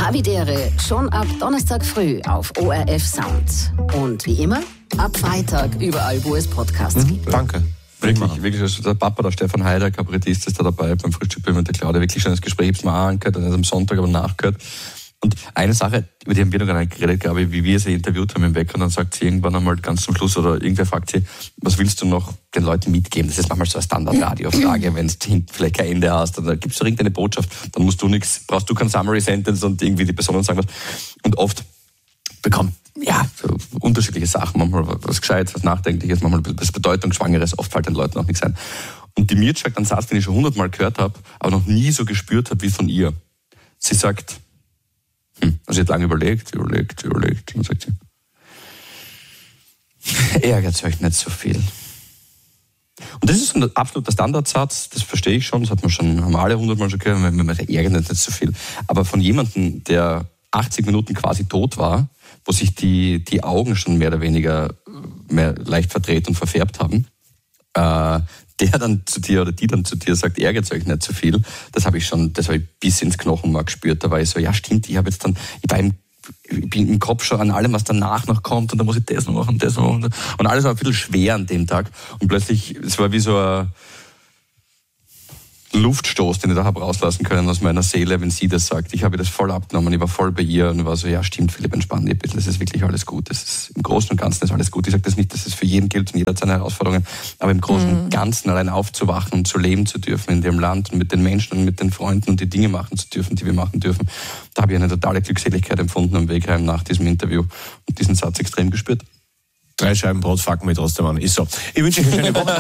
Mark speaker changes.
Speaker 1: Havidere schon ab Donnerstag früh auf ORF Sound. Und wie immer, ab Freitag überall, wo es Podcasts gibt.
Speaker 2: Danke. Wirklich, also der Papa, der Stefan Heider, Kabarettist, ist da dabei beim Frühstück mit der Claudia. Wirklich schönes Gespräch, ich habe es mal angehört, und am Sonntag aber nachgehört. Und eine Sache, über die haben wir noch gar nicht geredet, glaube ich, wie wir sie interviewt haben im Wecker, und dann sagt sie irgendwann einmal ganz zum Schluss, oder irgendwer fragt sie, was willst du noch den Leuten mitgeben? Das ist manchmal so eine Standardradio-Frage, wenn du vielleicht kein Ende hast, oder gibst du irgendeine Botschaft, dann brauchst du kein Summary-Sentence und irgendwie die Person sagen was. Und oft bekommt so unterschiedliche Sachen, manchmal was Gescheites, was Nachdenkliches, manchmal was Bedeutungsschwangeres, oft fällt den Leuten auch nichts ein. Und die Mirj sagt einen Satz, den ich schon 100-mal gehört habe, aber noch nie so gespürt habe wie von ihr. Sie sagt, also sie hat lange überlegt, und dann sagt sie, ärgert euch nicht so viel. Und das ist ein absoluter Standardsatz, das verstehe ich schon, das haben wir alle 100-mal schon gehört, man ärgert nicht so viel. Aber von jemandem, der 80 Minuten quasi tot war, wo sich die Augen schon mehr oder weniger mehr leicht verdreht und verfärbt haben, der dann zu dir oder die dann zu dir sagt, ärgert euch nicht so viel, das habe ich bis ins Knochenmark gespürt. Da war ich so, ja stimmt, ich bin im Kopf schon an allem, was danach noch kommt, und dann muss ich das noch machen, das noch machen. Und alles war ein bisschen schwer an dem Tag. Und plötzlich, es war wie so ein Luftstoß, den ich da habe rauslassen können aus meiner Seele, wenn sie das sagt. Ich habe das voll abgenommen, ich war voll bei ihr und war so, ja stimmt, Philipp, entspann dich ein bisschen, es ist wirklich alles gut. Im Großen und Ganzen ist alles gut. Ich sage das nicht, dass es für jeden gilt und jeder hat seine Herausforderungen, aber im Großen und Ganzen allein aufzuwachen und zu leben zu dürfen in dem Land und mit den Menschen und mit den Freunden und die Dinge machen zu dürfen, die wir machen dürfen, da habe ich eine totale Glückseligkeit empfunden am Weg heim nach diesem Interview und diesen Satz extrem gespürt.
Speaker 3: 3 Scheiben Brot fucken wir trotzdem an. Ist so. Ich wünsche euch eine schöne Woche.